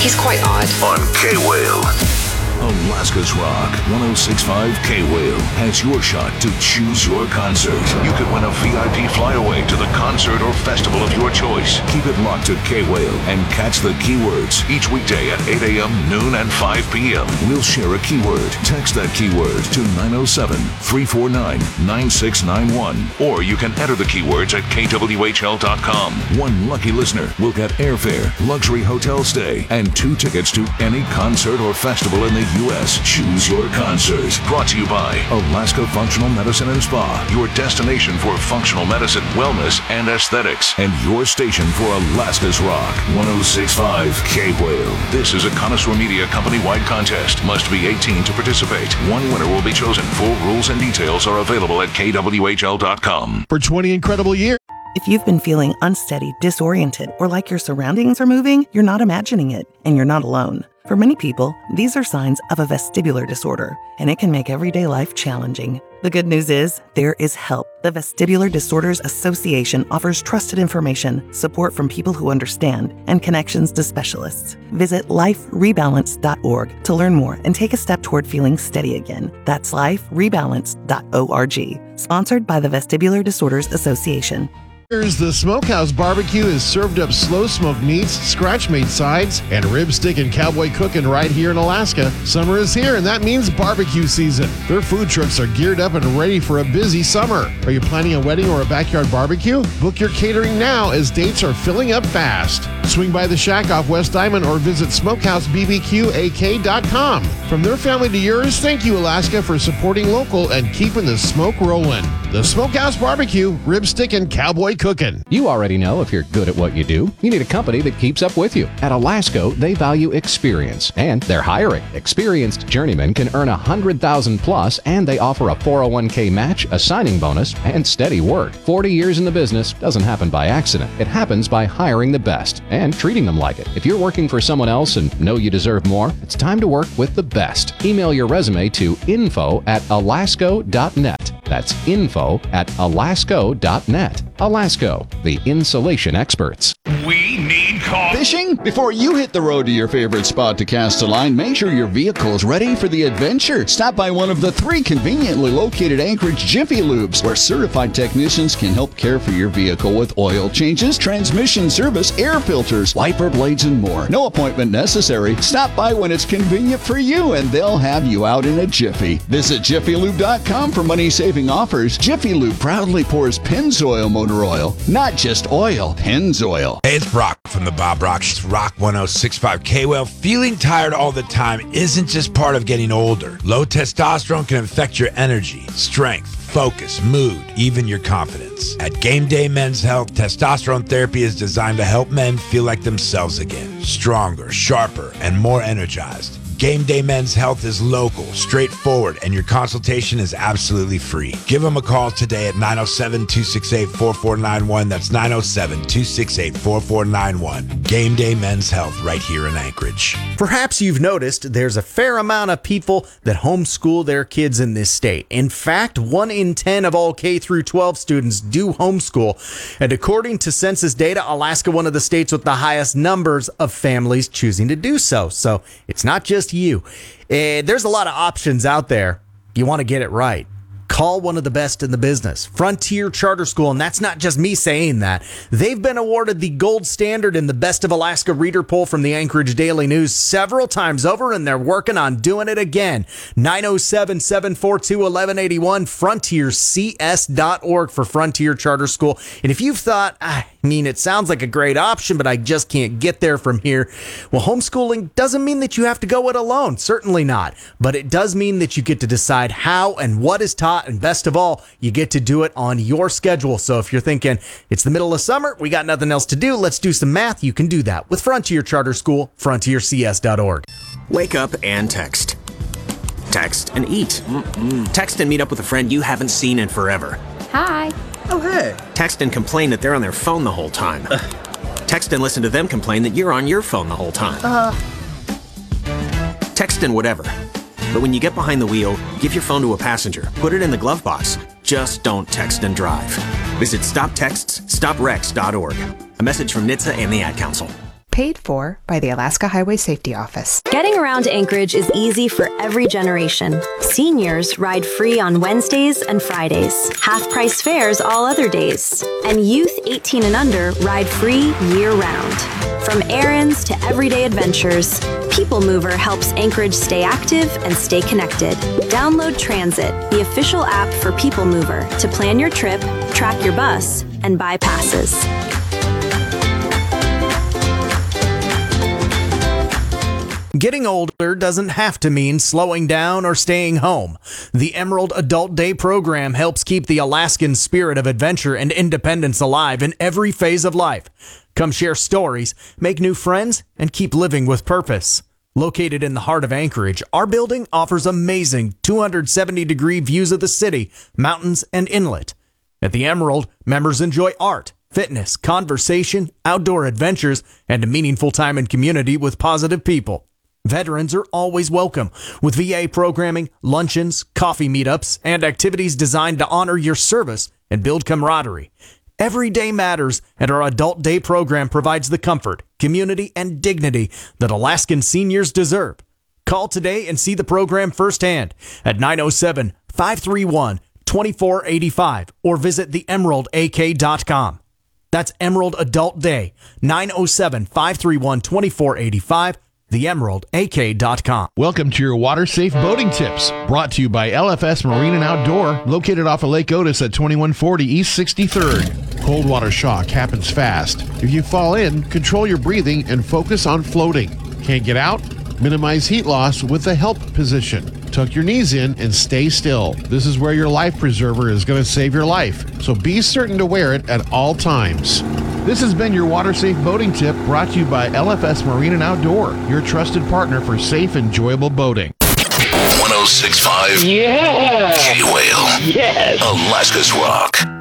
He's quite odd. On K-Whale. Alaska's Rock 106.5 K-Whale has your shot to choose your concert. You could win a VIP flyaway to the concert or festival of your choice. Keep it locked to K-Whale and catch the keywords each weekday at 8 a.m., noon, and 5 p.m. We'll share a keyword. Text that keyword to 907-349-9691. Or you can enter the keywords at kwhl.com. One lucky listener will get airfare, luxury hotel stay, and 2 tickets to any concert or festival in the U.S. Choose your concert. Brought to you by Alaska Functional Medicine and Spa, your destination for functional medicine, wellness, and aesthetics, and your station for Alaska's Rock 106.5 K-Whale. This is a Connoisseur Media company-wide contest. Must be 18 to participate. One winner will be chosen. Full rules and details are available at kwhl.com. For 20 incredible years. If you've been feeling unsteady, disoriented, or like your surroundings are moving, you're not imagining it, and you're not alone. For many people, these are signs of a vestibular disorder, and it can make everyday life challenging. The good news is, there is help. The Vestibular Disorders Association offers trusted information, support from people who understand, and connections to specialists. Visit liferebalance.org to learn more and take a step toward feeling steady again. That's liferebalance.org. Sponsored by the Vestibular Disorders Association. The Smokehouse Barbecue is served up slow-smoked meats, scratch-made sides, and rib stick and cowboy cooking right here in Alaska. Summer is here, and that means barbecue season. Their food trucks are geared up and ready for a busy summer. Are you planning a wedding or a backyard barbecue? Book your catering now as dates are filling up fast. Swing by the Shack off West Diamond or visit SmokehouseBBQAK.com. From their family to yours, thank you, Alaska, for supporting local and keeping the smoke rolling. The Smokehouse Barbecue, rib stick, and cowboy cooking. You already know if you're good at what you do, you need a company that keeps up with you. At Alasco, they value experience, and they're hiring. Experienced journeymen can earn $100,000 plus, and they offer a 401k match, a signing bonus, and steady work. 40 years in the business doesn't happen by accident. It happens by hiring the best and treating them like it. If you're working for someone else and know you deserve more, it's time to work with the best. Email your resume to info@alasco.net. That's info@alasco.net. Alasco, the insulation experts. We need coffee. Fishing? Before you hit the road to your favorite spot to cast a line, make sure your vehicle is ready for the adventure. Stop by one of the 3 conveniently located Anchorage Jiffy Lubes, where certified technicians can help care for your vehicle with oil changes, transmission service, air filters, wiper blades, and more. No appointment necessary. Stop by when it's convenient for you, and they'll have you out in a jiffy. Visit jiffylube.com for money-saving offers. Jiffy Lube proudly pours Pennzoil motor oil, not just oil, Pennzoil. Hey, it's Brock from the Bob Rock Rock 106.5 K-Well. Feeling tired all the time isn't just part of getting older. Low testosterone can affect your energy, strength, focus, mood, even your confidence. At Game Day Men's Health, testosterone therapy is designed to help men feel like themselves again, stronger, sharper, and more energized. Game Day Men's Health is local, straightforward, and your consultation is absolutely free. Give them a call today at 907-268-4491. That's 907-268-4491. Game Day Men's Health right here in Anchorage. Perhaps you've noticed there's a fair amount of people that homeschool their kids in this state. In fact, 1 in 10 of all K through 12 students do homeschool. And according to census data, Alaska, one of the states with the highest numbers of families choosing to do so. So it's not just you. There's a lot of options out there. You want to get it right. Call one of the best in the business, Frontier Charter School, and that's not just me saying that. They've been awarded the gold standard in the Best of Alaska Reader Poll from the Anchorage Daily News several times over, and they're working on doing it again. 907-742-1181, frontiercs.org for Frontier Charter School. And if you've thought, it sounds like a great option, but I just can't get there from here. Well, homeschooling doesn't mean that you have to go it alone. Certainly not. But it does mean that you get to decide how and what is taught. And best of all, you get to do it on your schedule. So if you're thinking, it's the middle of summer, we got nothing else to do, let's do some math, you can do that with Frontier Charter School, frontiercs.org. Wake up and text. Text and eat. Text and meet up with a friend you haven't seen in forever. Hi. Oh, hey. Text and complain that they're on their phone the whole time. Text and listen to them complain that you're on your phone the whole time. Text and whatever. But when you get behind the wheel, give your phone to a passenger. Put it in the glove box. Just don't text and drive. Visit StopTextsStopWrecks.org. A message from NHTSA and the Ad Council. Paid for by the Alaska Highway Safety Office. Getting around Anchorage is easy for every generation. Seniors ride free on Wednesdays and Fridays, half-price fares all other days, and youth 18 and under ride free year-round. From errands to everyday adventures, People Mover helps Anchorage stay active and stay connected. Download Transit, the official app for People Mover, to plan your trip, track your bus, and buy passes. Getting older doesn't have to mean slowing down or staying home. The Emerald Adult Day program helps keep the Alaskan spirit of adventure and independence alive in every phase of life. Come share stories, make new friends, and keep living with purpose. Located in the heart of Anchorage, our building offers amazing 270-degree views of the city, mountains, and inlet. At the Emerald, members enjoy art, fitness, conversation, outdoor adventures, and a meaningful time in community with positive people. Veterans are always welcome, with VA programming, luncheons, coffee meetups, and activities designed to honor your service and build camaraderie. Every day matters, and our Adult Day program provides the comfort, community, and dignity that Alaskan seniors deserve. Call today and see the program firsthand at 907-531-2485 or visit theemeraldak.com. That's Emerald Adult Day, 907-531-2485. theemeraldak.com. Welcome to your water safe boating tips, brought to you by LFS Marine and Outdoor, located off of Lake Otis at 2140 East 63rd. Cold water shock happens fast. If you fall in, control your breathing and focus on floating. Can't get out? Minimize heat loss with the help position. Tuck your knees in and stay still. This is where your life preserver is going to save your life, so be certain to wear it at all times. This has been your water safe boating tip, brought to you by LFS Marine and Outdoor, your trusted partner for safe, enjoyable boating. 106.5 K-Whale. Yes. Alaska's Rock.